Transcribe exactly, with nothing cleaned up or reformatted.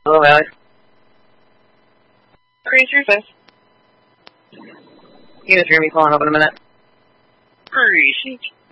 Hello, Alex. Increase your fist. You just hear me calling up in a minute. Appreciate you.